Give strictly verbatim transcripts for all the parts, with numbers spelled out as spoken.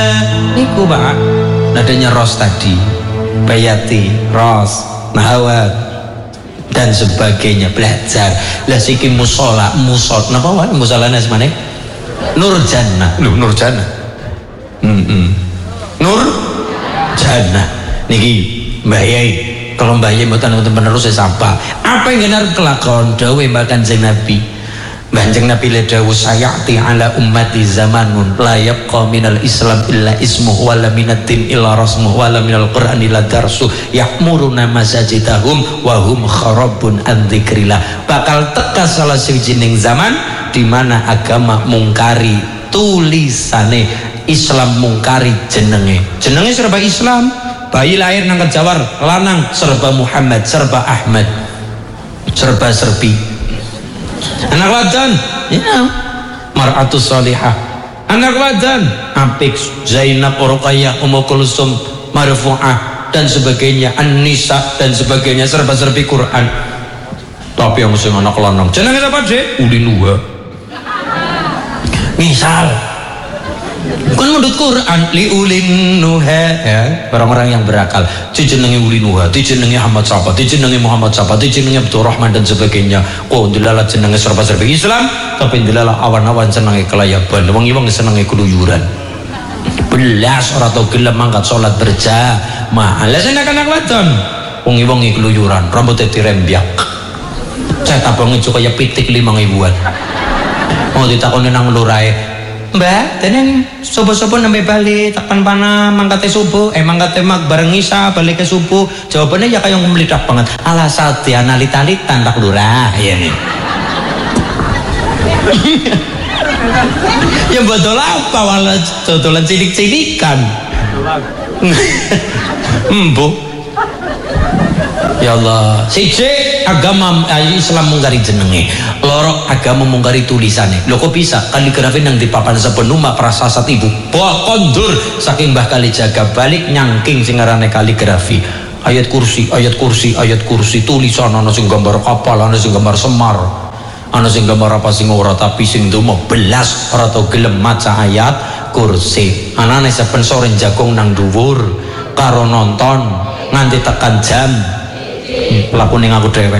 niku Pak nadanya Ros tadi Bayati Ros Nahawat dan sebagainya belajar lah siki musola musol napa wae musolane semane Nur Jannah lho Nur Jannah hmm, hmm. Nur Jannah niki Mbah Yai kalau Mbah Yai mboten wonten penerus sapa apa yang benar kelakon dawuh Mbah Kanjeng Nabi Kanjeng Nabi le dawuh sayati ala ummati zamanun la yabqa minal islam illa ismuhu wala minaddin illa rasmuhu wala minal qur'ani illa darsu ya'muruna masajidahum wa hum kharabun an dzikrillah bakal teka salah sijining zaman di mana agama mungkari tulisane Islam mungkari jenenge jenenge serba Islam bayi lahir nang Kejawar lanang serba Muhammad serba Ahmad serba serbi anak wadan ya mar'atus salihah anak wadan apik Zainab Ruqayyah Ummu Kulsum Marfu'ah dan sebagainya An-Nisa dan sebagainya serba-serbi Quran tapi yang sing anak lanang jenenge apa Dek Ulinuha misal bukan menurut Quran li ulin nuha ya orang-orang yang berakal dijenengi ulin nuha dijenengi Ahmad Sapa dijenengi Muhammad Sapa dijenengi Abdul Rahman dan sebagainya kok dilalah jenenge serba-serbi Islam tapi dilalah awan-awan senenge kelayaban wong-wong senenge keluyuran belas ora tau gelem mangkat salat berjamaah lha sing anak wadon wong-wong keluyuran rambutnya dirembyak cet abang ijo kaya pitik lima ribuan mau ditakoni nang lurae Mbak, tenen subuh-subuh nembe balik takkan panah mangkate subuh, eh mangkate mag bareng isa balik ke subuh. Jawabannya ya kayak melidak banget. Ala satya nalit-alitan tak lurah ya nih. Ya betul apa wala dodolan cilik-cilikan. Embu. Ya Allah, siji agama Islam mungkari jenenge, loro agama mungkari tulisane. Lho kok bisa kaligrafi nang dipapan sepenuma prasasat ibu boh kondur saking Mbah Kalijaga balik nyangking sing ngarane kaligrafi. Ayat kursi, ayat kursi, ayat kursi tulisan ana sing gambar kapal, ana sing gambar Semar. Ana sing gambar apa sing ora tapi sing ndonga belas ora tau gelem maca ayat kursi. Anane saben sore jagung nang dhuwur karo nonton nganti tekan jam lakune ngaku dhewek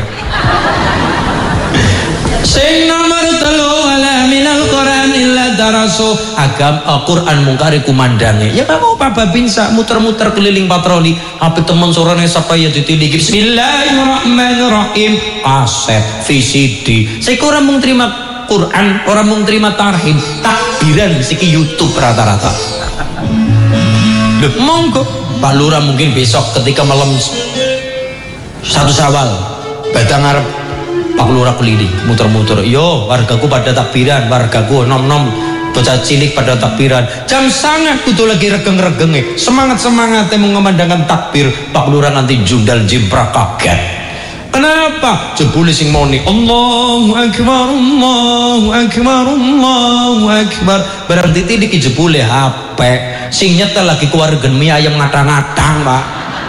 sing nomor telu wala minal Quran illa darasu agam Al-Quran mungkari kumandange ya kamu Pak Binsa muter-muter keliling patroli apa temen sorane sapa ya ditiliki bismillahirrahmanirrahim kaset V C D saya orang mung terima Quran orang mung terima tarhim takbiran siki YouTube rata-rata loh monggo Pak Lurah mungkin besok ketika malam satu Syawal badang ngarep Pak Lurah keliling muter-muter yo wargaku pada takbiran wargaku nom-nom bocah cilik pada takbiran jam sangat kudu lagi regeng-regenge semangat-semangatnya mengumandangkan takbir Pak Lurah nanti jundal jimprak kaget kenapa jebule sing moni Allahu Akbar Allahu Akbar Allahu Akbar berarti tidik jebule H P sing nyetel lagi keluarga mie ayam ngatang-ngatang Pak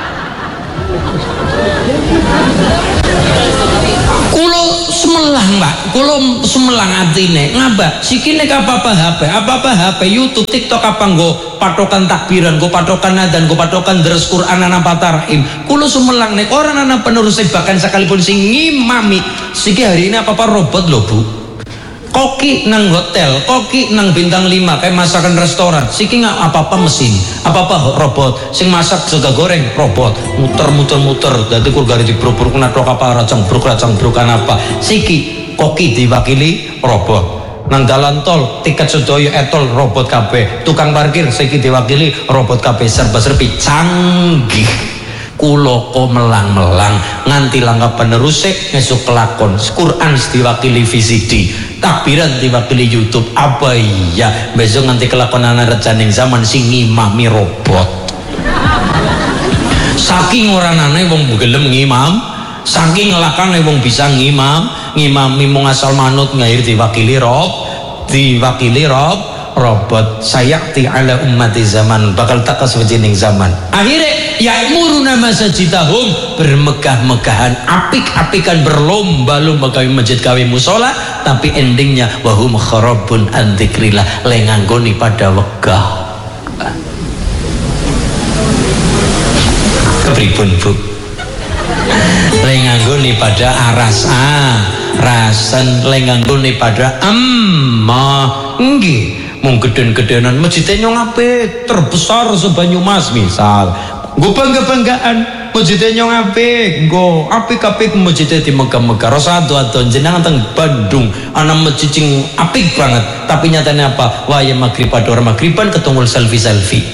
kulo semelang Pak kulo semelang atine ngapa sikine apa-apa H P apa-apa H P YouTube TikTok apa nggo patokan takbiran nggo patokan adzan nggo patokan deres Quran ana patarhim kulo semelang nek orang ana penerus bahkan sekalipun sing ngimami siki hari ini apa-apa robot lho Bu koki nang hotel, koki nang bintang lima kayak masakan restoran siki nggak apa-apa mesin, apa-apa robot sing masak sega goreng robot muter-muter-muter dadi kur gari dibruk-bruk natok apa racang bruk racang brukan apa siki koki diwakili robot nang dalan tol tiket sedaya etol robot kabeh tukang parkir siki diwakili robot kabeh serba-serbi canggih kulo ko melang-melang nganti langkah penerusnya ngesuk kelakon Quran diwakili V C D takbiran diwakili YouTube apa iya besok nanti kelakon anak recaning zaman sing ngimami robot saking orang aneh wong gelem ngimam saking ngelakane wong bisa ngimam ngimami mung asal manut ngair diwakili rob diwakili rob robot sayakti ala ummati zaman bakal takas wajining zaman akhirnya ya'muruna masajidahum bermegah-megahan apik-apikan berlomba-lomba kawin masjid kawin musola tapi endingnya wahum kharabun an dzikrillah lenganggoni pada wegah pripun Bu? Le nganggo ni pada aras a rasen, le nganggo ni pada amma nggih. Mung geden-gedenan masjidnya nyong apik terbesar se-Banyumas misal. Nggo bangga-banggaan masjidnya nyong apik, nggo apik-apik masjidnya di Megah-Megah. Rasa ado-ado jenengan teng Bandung ana masjid sing apik banget, tapi nyatanya apa? Waya magrib pada orang magriban ketungul selfie-selfie.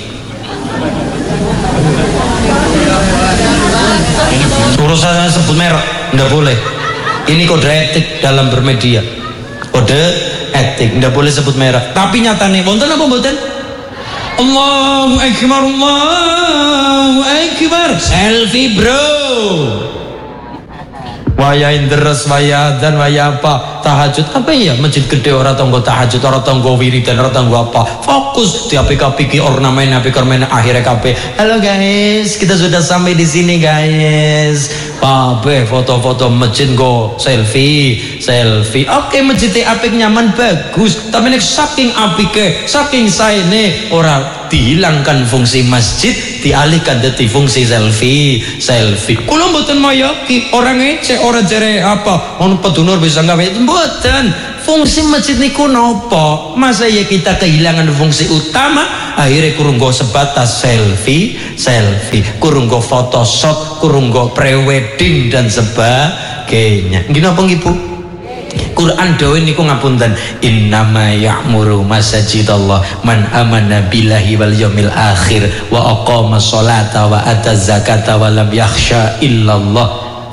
Urusan sebut merek ndak boleh. Ini kode etik dalam bermedia. Kode etik ndak boleh sebut merek. Tapi nyatanya wonten apa mboten? Allahu Akbar, Allahu Akbar, selfie bro. Waya deres, waya dan waya apa? Tahajud apa ya? Masjid gede orang tonggo tahajud, orang tonggo wiridan, orang tonggo apa? Fokus di A P K P K ornamen, A P K ornamen akhirnya K P. Halo guys, kita sudah sampai di sini guys. Pape foto-foto masjid go selfie, selfie. Oke masjid apik nyaman bagus, tapi nek saking apike, saking saene ora dihilangkan fungsi masjid, dialihkan dadi fungsi selfie, selfie. Kula mboten mayaki, orang ngecek, orang jere apa, ono pedunur bisa gawe mboten. Fungsi masjid niku nopo? Masa ya kita kehilangan fungsi utama, akhirnya kurung go sebatas selfie, selfie, kurung go photoshoot, kurung go prewedding dan sebagainya. Gini apa ngibu? Quran dawe niku ngapunten, innama ya'muru masajidallah man amana billahi wal yaumil akhir wa aqama sholata wa ata zakata wa lam yakhsha illallah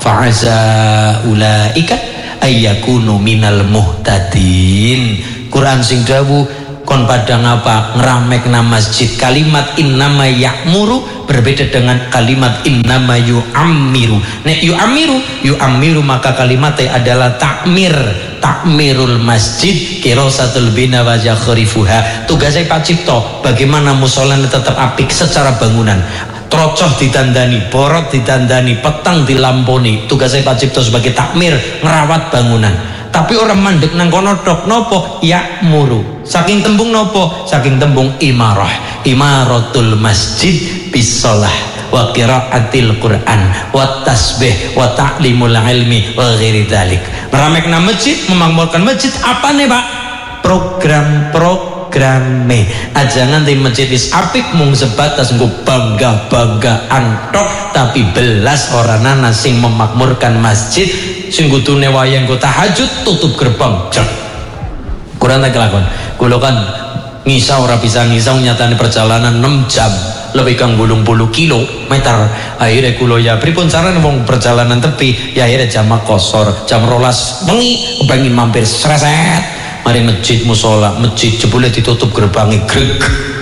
fa'asa ulaika ayyakunu minal muhtadin. Quran sing dawuh kon padang apa ngeramekna masjid. Kalimat innama ya'muru berbeda dengan kalimat innama yu'ammiru. Nek yu'ammiru, yu'ammiru maka kalimatnya adalah takmir, takmirul masjid kirasatul bina wa jakhrifuha. Tugasnya Pak Cipto bagaimana musolanya tetap apik secara bangunan. Trocoh ditandani, borot ditandani, petang dilamponi. Tugasnya Pak Cipto sebagai takmir ngerawat bangunan. Tapi orang mandek nang kono tok nopo ya'muru. Saking tembung nopo? Saking tembung imarah. Imaratul masjid bisolah wa qiraatil Quran wa tasbih wa ta'limul ilmi wa ghairi dzalik. Meramekna masjid, memakmurkan masjid apa nih Pak? Program-program Grame aja nanti masjid is apik mung sebatas nggo bangga-banggaan tok, tapi belas orang nana sing memakmurkan masjid sing kudune wayang nggo tahajud tutup gerbang cek. Kurang tak kelakon. Kula kan ngisa ora bisa ngisa nyatane perjalanan enam jam lebih kang bolong puluh kilometer. Akhirnya kula ya pripun carane wong perjalanan tepi ya akhirnya jam kosor jam rolas bengi kepengin mampir sreset mari masjid musola, masjid jebule ditutup gerbangnya greg.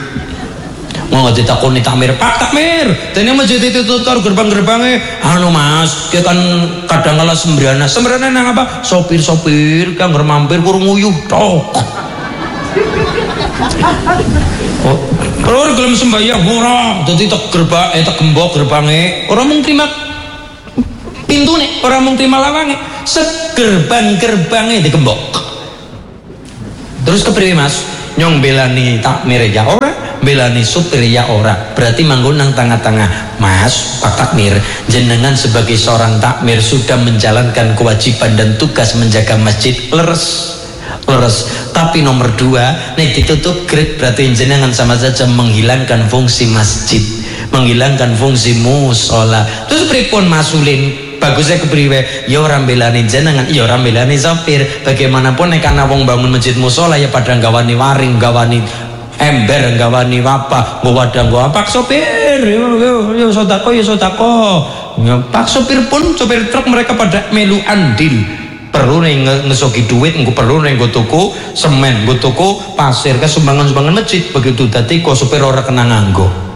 Mau nggak ditakoni takmir, Pak takmir, tadi masjid ditutup gerbang-gerbangnya. Anu mas, dia kan kadang kala sembrana, sembrana nang apa? Sopir-sopir, kan mampir kurang nguyuh, tok. Oh, kalau gelem sembahyang ora, dadi tek gerbang, eh tek gembok gerbangnya, orang mung terima pintu nih, orang mung terima lawangnya, segerbang-gerbangnya digembok. Terus kepriwe mas? Nyong belani takmir ya ora, belani supir ya ora. Berarti manggunang tengah-tengah. Mas, Pak Takmir, jenengan sebagai seorang takmir sudah menjalankan kewajiban dan tugas menjaga masjid leres, leres. Tapi nomor dua, nih ditutup grade berarti jenengan sama saja menghilangkan fungsi masjid, menghilangkan fungsi musola. Terus pripun masulin? Bagusnya kepriwe ya orang belani jenengan ya orang belani sopir. Bagaimanapun nek ana wong bangun masjid musola ya pada gawani waring, gawani ember, gawani apa, nggo wadah nggo apa sopir yo sodako yo sodako. Pak sopir pun sopir truk mereka pada melu andil. Perlu nih ngesoki duit, nggo perlu nih nggo tuku semen, nggo tuku pasir ke sumbangan-sumbangan masjid. Begitu dadi kok sopir ora kena nganggo.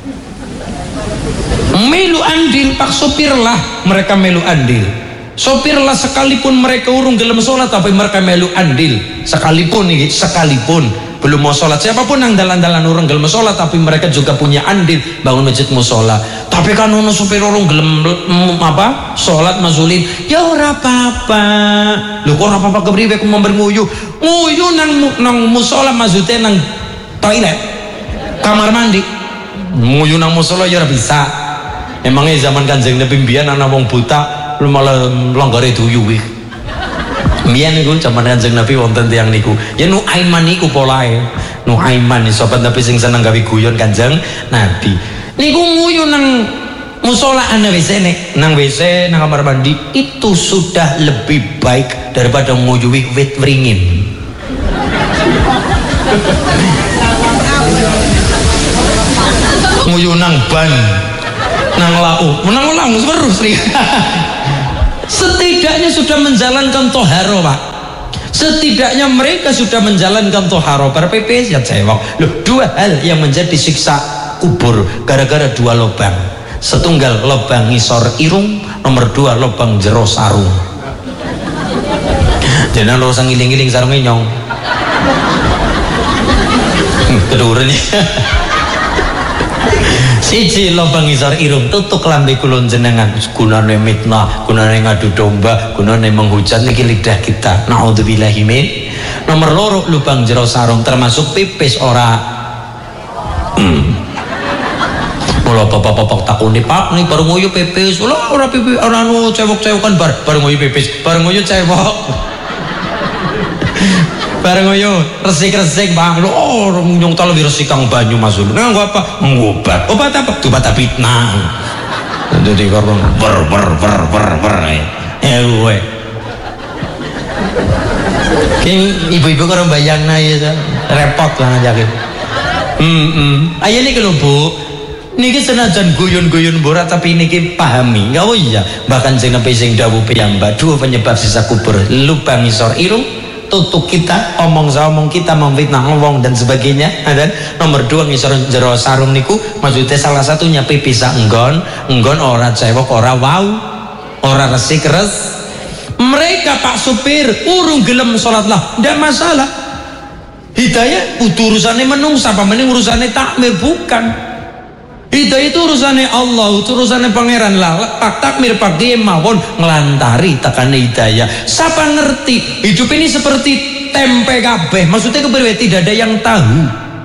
Melu andil, Pak sopir lah mereka melu andil. Sopir lah sekalipun mereka urung gelem sholat tapi mereka melu andil. Sekalipun nih, sekalipun belum mau sholat, siapapun yang dalan-dalan urung gelem sholat tapi mereka juga punya andil bangun masjid musola. Tapi kan ono sopir urung gelem apa sholat masulin ya ora apa-apa. Lho kok ora apa-apa kepriwe ku member nguyuh nguyuh nang nang musola maksudnya nang toilet kamar mandi. Nguyuh nang musola ya ora bisa. Emangnya zaman Kanjeng Nabi mbiyen ana wong buta lu malah longgare duyu wih. Mbiyen niku zaman Kanjeng Nabi wonten tiyang niku. Ya Nuaiman niku polahe. Nuaiman sahabat Nabi sing seneng gawe guyon Kanjeng Nabi. Niku nguyu nang musola ana W C nek nang W C nang kamar mandi itu sudah lebih baik daripada nguyuwi wit wringin. Nguyu nang ban nang lau menang ulang terus. Setidaknya sudah menjalankan toharo Pak. Setidaknya mereka sudah menjalankan toharo. Para P P ya cewek loh, dua hal yang menjadi siksa kubur gara-gara dua lubang. Setunggal lubang ngisor irung, nomor dua lubang jero sarung. Jangan lo sang ngiling-ngiling sarungnya nyong. Keduren siji lubang ngisor irung tutuk lambe kulon jenengan gunane mitnah, gunane ngadu domba, gunane menghujat niki lidah kita. Naudzubillahi min. Nomor loro lubang jero sarung termasuk pipis ora. Hmm. Mula bapak-bapak takuni Pak nih baru nguyu pipis. Ora ora pipis ora anu cewek-cewekan bar baru nguyu pipis, baru nguyu cewek. Bareng yo resik-resik Bang. Lho oh nyong talo resik kang banyu Mas. Nganggo apa? Ngobat. Obat apa? Obat fitnah. Jadi karo ber ber ber ber ber. Eh we. Ki ibu-ibu karo bayangna ya repot lah ngajake. Heeh. Ayo niki lho Bu. Niki senajan guyon-guyon borak tapi niki pahami. Enggak oh iya. Bahkan sing nepi sing dawuh piyambak dua penyebab sisa kubur lubang ngisor irung, tutuk kita, omong omong kita, memfitnah ngomong dan sebagainya. Dan nomor dua ngisor jero sarung niku maksudnya salah satunya pipis enggon enggon ora cewek ora wau ora resik res. Mereka Pak supir urung gelem sholat lah ndak masalah. Hidayah kudu urusane menungsa apa mending urusane takmir bukan. Hidayah itu urusannya Allah, itu urusannya pangeran lah. Pak takmir pak dia mawon ngelantari tekan hidayah. Siapa ngerti hidup ini seperti tempe kabeh. Maksudnya keberbeda tidak ada yang tahu.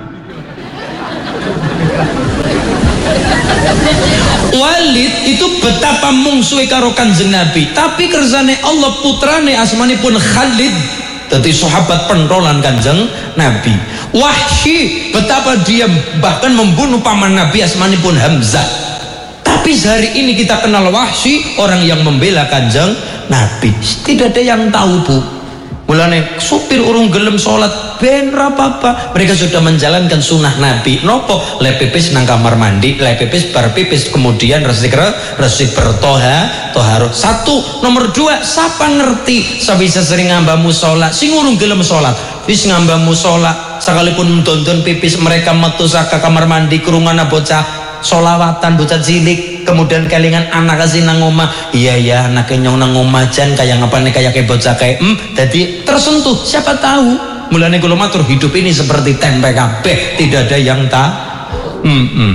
Walid itu betapa mungsuhe karo Kanjeng Nabi, tapi kersane Allah putrane asmanipun Khalid. Jadi sahabat pentolan Kanjeng Nabi. Wahsy betapa dia bahkan membunuh paman Nabi asmanipun Hamzah. Tapi sehari ini kita kenal Wahsy, orang yang membela Kanjeng Nabi. Tidak ada yang tahu Bu. Mulane supir urung gelem sholat ben ra apa-apa. Mereka sudah menjalankan sunnah Nabi. Nopo le pipis nang kamar mandi, le pipis bar pipis kemudian resik resik bertoha toharo. Satu, nomor dua, siapa ngerti sabisa sering ngambamu sholat sing urung gelem sholat wis ngambamu sholat sekalipun tonton pipis mereka metu saka kamar mandi kerungana bocah solawatan bocah cilik kemudian kelingan anak kasih nang omah. Iya ya anaknya nyong nang omah jan kayak ngapane kayak kayak bocah kayak em jadi tersentuh siapa tahu. Mulane kula matur hidup ini seperti tempe kabeh tidak ada yang tak hmm, hmm.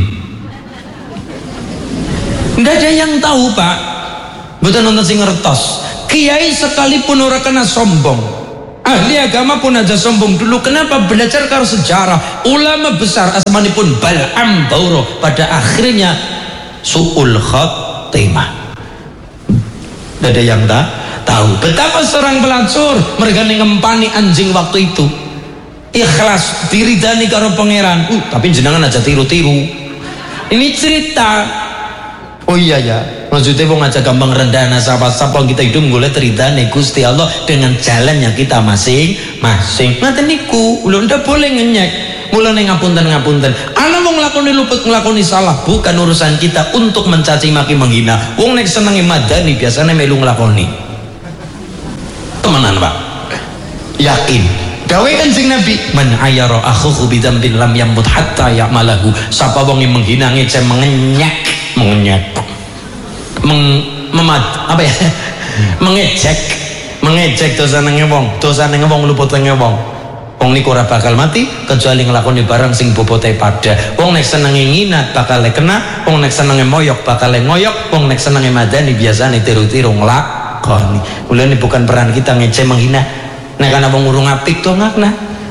Nggak ada yang tahu Pak. Betul nonton sing ngertos. Kiai sekalipun ora kena sombong, ahli agama pun aja sombong dulu. Kenapa? Belajar karo sejarah ulama besar asmanipun Bal'am Bauro pada akhirnya su'ul khotimah. Tidak ada yang tak tahu betapa seorang pelacur mereka ngempani anjing waktu itu ikhlas diridani karo pangeran. Uh, tapi jenengan aja tiru-tiru. Ini cerita. Oh iya ya, maksudnya wong aja gampang rendah nasabah-sabah kita hidup golek ridane Gusti Allah dengan jalannya kita masing-masing. Ngaten niku, lho ndak boleh ngenyek. Mulane ngapunten-ngapunten. Ana wong nglakoni luput nglakoni salah, bukan urusan kita untuk mencaci maki menghina. Wong nek senenge madani biasanya melu nglakoni. Temenan, Pak. Yakin. Dawe Kanjeng Nabi, man ayyara akhuhu bidzambin lam yamut hatta ya'malahu. Sapa wong yang menghina ngeceh mengenyek, mengenyek. Meng, memad, apa ya? Mengejek, mengejek dosa nang wong, dosa nang wong luput nang wong. Wong niku ora bakal mati kecuali nglakoni barang sing bobote padha. Wong nek senenge nginat bakal kena, wong nek senenge moyok bakal ngoyok, wong nek senenge madani biasane tiru-tiru nglakoni. Mulane bukan peran kita ngeceh menghina. Nek ana wong urung apik to ngakna.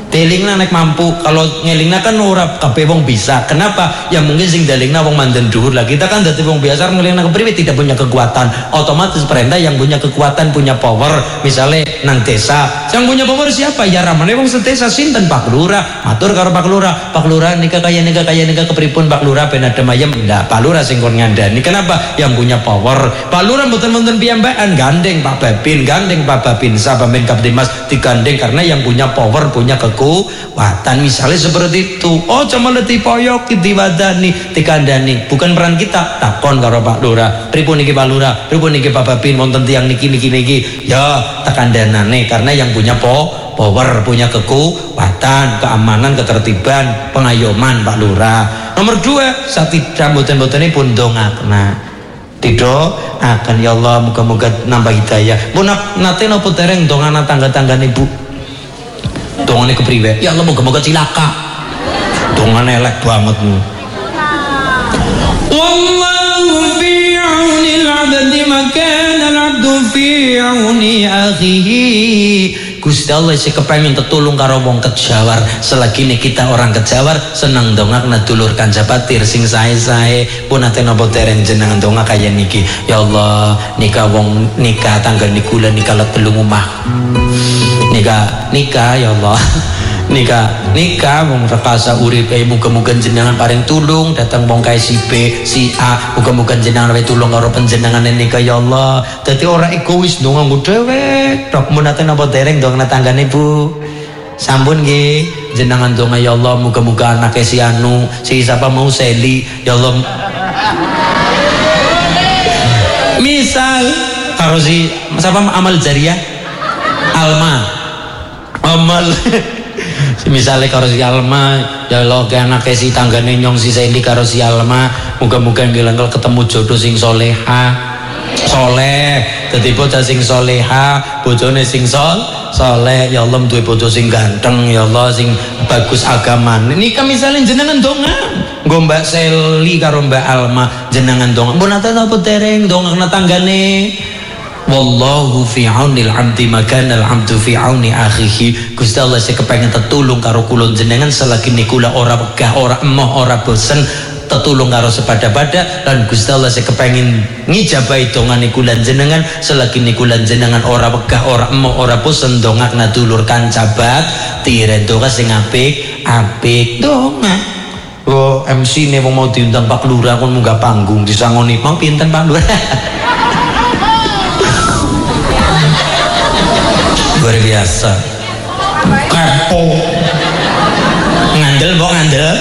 Delingna nek mampu, kalau ngelingna kan ora kabeh wong bisa. Kenapa? Ya mungkin sing delingna wong mandan dhuwur lah. Kita kan dadi wong biasa ngelingna kepriwe tidak punya kekuatan. Otomatis perintah yang punya kekuatan, punya power. Misalnya nang desa, yang punya power siapa? Ya ramane wong sedesa sinten Pak Lurah. Matur karo Pak Lurah, Pak Lurah nika kaya nika kaya nika kepripun Pak Lurah ben adem ayem. Ndak, Pak Lurah sing kon ngandani. Kenapa? Yang punya power. Pak Lurah mboten-mboten piyambakan, gandeng Pak Babin, gandeng Pak Babinsa, Pemimpin Kaptimas digandeng karena yang punya power, punya kekuatan. Misalnya seperti itu. Oh cuma letih poyok diwadani dikandani, bukan peran kita. Takon karo Pak Lurah, pripun niki Pak Lurah, pripun niki Pak Babin, wonten tiyang niki niki niki. Ya tekandanane karena yang punya po power, punya kekuatan, keamanan, ketertiban, pengayoman Pak Lurah. Nomor dua, satidra mboten-mbotene pun dongakna. Tido akan ya Allah muga-muga nambah hidayah. Mun nate napa dereng dongana tangga-tanggane Bu? Dongane kepriwe? Ya Allah moga-moga cilaka. Dongane elek banget mu. Wallahu fi auni al-'abdi ma kana al-'abdu fi auni akhihi. Gusti Allah sing kepengin tetulung karo wong kejawar. Selagi ini kita orang kejawar seneng dongakna dulur kancapatir sing sae-sae. Pun ate napa dereng jenengan dongak kaya niki. Ya Allah, nikah wong nikah tangga niku lan nikah telung omah. Nikah nikah ya Allah. Nikah nikah wong rekasa uripe muga-muga jenengan paring tulung datang wong kae si B si A, muga-muga jenengan wae tulung karo panjenengane nikah ya Allah. Dadi ora egois ndonga nggo dhewek tok menate napa dereng ndongna tanggane Bu. Sampun nggih jenengan donga ya Allah muga-muga anake si anu si siapa mau Seli ya Allah. Misal karo si siapa amal jariah Alma amal misalnya karo si Alma ya Allah ke anake si tanggane nyong si Seli karo si Alma muga-muga ngelengkel ketemu jodoh sing soleha soleh dadi bocah sing soleha bojone sing sol soleh ya Allah duwe bojo sing ganteng ya Allah sing bagus agamane. Nika misalnya jenengan donga nggo Mbak Seli karo Mbak Alma jenengan donga mbon ate apa dereng dongakna tanggane. Wallahu fi aunil 'abdi makana al-'abdu fi auni akhihi. Gusti Allah sing kepengin tetulung karo kula jenengan selagi nikula ora wegah ora emoh ora bosen tetulung karo sepada-pada lan Gusti Allah sing kepengin ngijabahi dongane kula jenengan selagi nikula jenengan ora wegah ora emoh ora bosen dongakna dulur kancabat tire donga sing apik apik donga. Oh M C ne wong mau diundang Pak Lurah kon munggah panggung disangoni mau pinten Pak Lurah. Luar biasa kepo ngandel mbok ngandel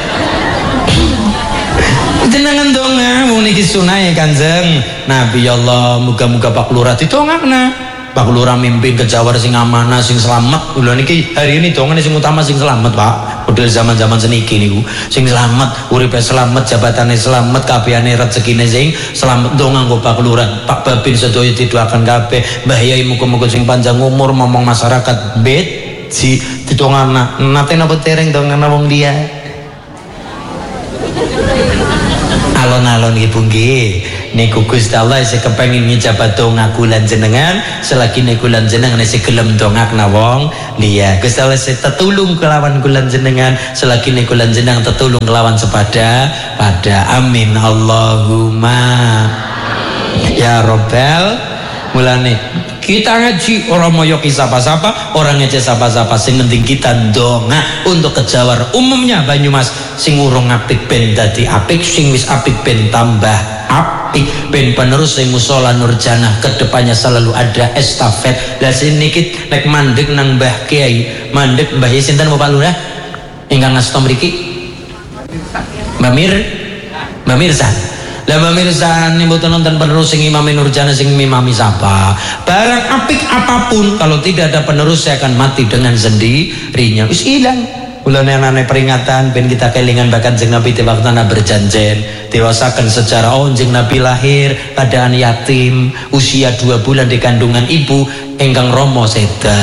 jenengan donga wong niki sunah Kanjeng Nabi ya Allah muga-muga Pak Lurah ditongakna Pak Lurah mimpin kejawar sing amanah sing selamat. Lho niki hari ini dongane sing utama sing selamat Pak model zaman-zaman seniki niku sing selamat uripe selamat jabatane selamat kabehane rezekine sing selamat donga nggo Pak Lurah Pak Babin sedaya didoakan kabeh Mbah Yai muga-muga sing panjang umur momong masyarakat bet si ditongana nate napa tereng dongana wong dia alon-alon ibu nggih niku Gusti Allah sing kepengin ngijabat donga kula jenengan selagi niku lan jenengan sing gelem dongakna wong liya. Gusti Allah sing tetulung kelawan kula jenengan selagi niku lan jenengan tetulung kelawan sepada pada amin Allahumma ya Rabbal mulane kita ngaji orang moyoki sapa-sapa orang ngece sapa-sapa sing penting kita donga untuk kejawar umumnya Banyumas sing urung apik ben dadi apik sing wis apik ben tambah apik ben penerus sing musala Nurjanah kedepannya selalu ada estafet. Lah sinikit nek mandek nang Mbah Kiai mandek Mbah Yai sinten Pak Lurah ingkang ngasta mriki Mbah Mir Mbah Mirza. Lah pemirsa nih mboten nonton penerus sing Imam Nurjana sing mimami sapa. Barang apik apapun kalau tidak ada penerus saya akan mati dengan sendirinya. Wis ilang. Ulane anane peringatan ben kita kelingan bahkan Kanjeng Nabi tewaktana berjanjen dewasakan secara oh Kanjeng Nabi lahir keadaan yatim usia dua bulan di kandungan ibu engkang Romo seda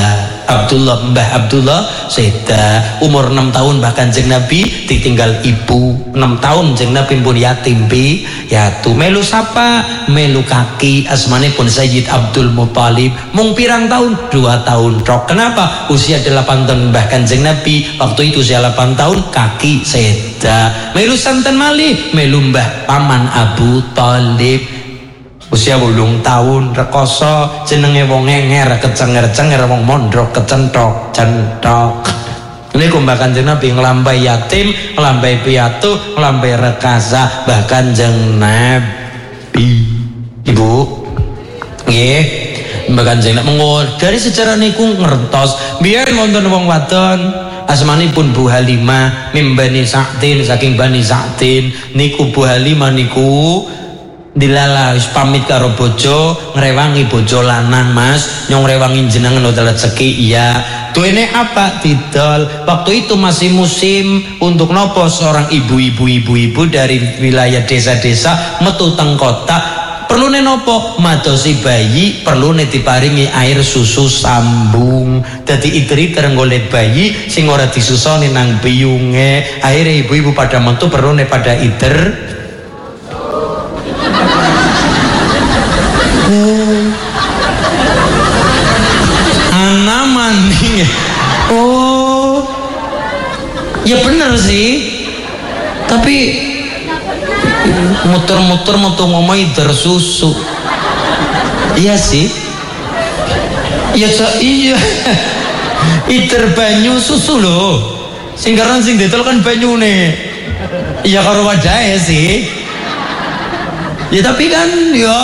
Abdullah, Mbah Abdullah seda umur enam tahun bahkan Kanjeng Nabi ditinggal ibu enam tahun Kanjeng Nabi pun yatim pi yatu melu sapa melu kaki asmane pun Sayyid Abdul Muthalib mung pirang tahun dua tahun tok. Kenapa usia delapan tahun bahkan Kanjeng Nabi waktu itu usia delapan tahun kaki seda melu santen malih melu Mbah Paman Abu Thalib usia wolung tahun rekoso jenenge wong ngenger kecenger-cenger wong mondrok kecentok centok. Ini kumbah Kanjeng Nabi ngelambai yatim, ngelambai piatu, ngelambai rekasa bahkan Kanjeng Nabi. Ibu, nggih, Mbah Kanjeng Nabi dari sejarah niku ngertos biar wonten wong wadon asmanipun Bu Halimah mim Bani Sa'din saking Bani Sa'din niku Bu Halimah niku dilala wis pamit karo bojo ngrewangi bojo lanang Mas nyong ngrewangi jenengan udah rezeki iya duwene apa didol waktu itu masih musim untuk nopo seorang ibu-ibu ibu-ibu dari wilayah desa-desa metu teng kota perlu nopo madosi bayi perlu diparingi air susu sambung dadi iter-iter golek bayi sing ora disusoni nang biyunge akhirnya ibu-ibu pada metu perlu pada iter anak maning oh ya bener sih tapi muter-muter metu ngomong iter susu iya sih iya iya iter banyu susu loh sing karan sing didol kan banyu nih iya karo wadahe sih ya tapi kan ya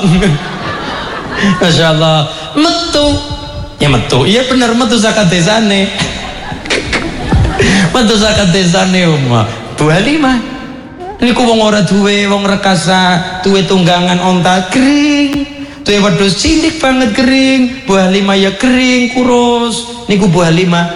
Masya Allah metu ya metu iya bener metu zakat desane metu zakat desane umma Bu Halimah niku wong ora duwe wong rekasa duwe tunggangan onta kering duwe wedhus cilik banget kering Bu Halimah ya kering kurus niku Bu Halimah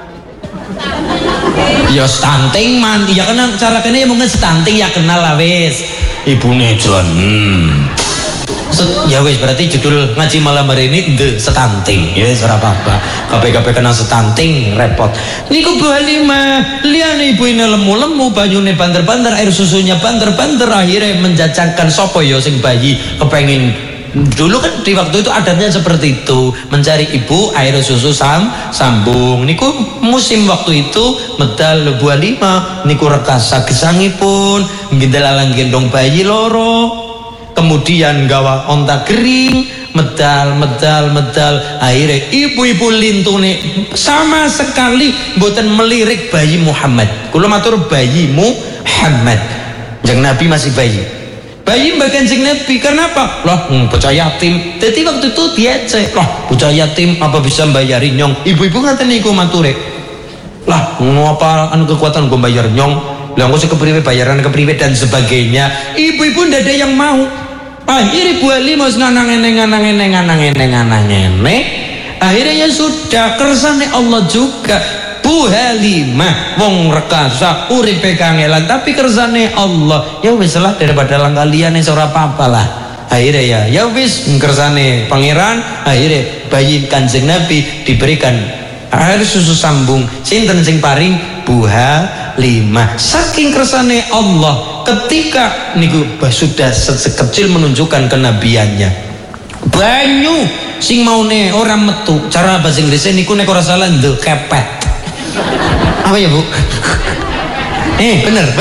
ya stunting man ya kenal cara kene mungkin stunting ya kenal lah wis ibune John hmm. Ya wis berarti judul ngaji malam hari ini The Stunting ya wis ora apa-apa kabeh-kabeh kena stunting repot niku Bu Halimah liyane ibu ini lemu-lemu banyune banter-banter air susunya banter-banter akhirnya menjajakan sopo ya sing bayi kepengin dulu kan di waktu itu adatnya seperti itu mencari ibu air susu sam sambung niku musim waktu itu medal Bu Halimah niku rekasa gesangipun ngindelalang gendong bayi loro kemudian gawa onta kering medal medal medal akhirnya ibu-ibu lintune sama sekali mboten melirik bayi Muhammad kula matur bayi Muhammad Kanjeng Nabi masih bayi bayi mbak Kanjeng Nabi karena apa? Loh hmm, bocah yatim jadi waktu itu diecek loh bocah yatim apa bisa bayarin nyong ibu-ibu ngaten niku mature lah ngapa anu kekuatan gue bayar nyong lah aku sih kepriwe bayaran kepriwe dan sebagainya ibu-ibu ndak ada yang mau akhirnya Bu Halimah nganang-eneng nganang-eneng nganang-eneng nganang-eneng akhirnya ya sudah kersane Allah juga Bu Halimah wong rekasa uripe kangelan tapi kersane Allah ya wis lah daripada lang kalian yang ora apa-apa lah akhirnya ya ya wis kersane pangeran akhirnya bayi Kanjeng Nabi diberikan air susu sambung sinten sing paring Bu Halimah saking kersane Allah ketika niku sudah sekecil menunjukkan kenabiannya banyu sing maune orang metu cara bahasa Inggrisnya niku nek ora salah the kepet apa ya Bu eh bener